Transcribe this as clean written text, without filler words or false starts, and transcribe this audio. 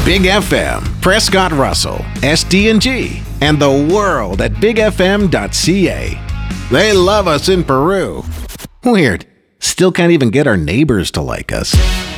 Big FM, Prescott Russell, SD&G, and the world at bigfm.ca. They love us in Peru. Weird. Still can't even get our neighbors to like us.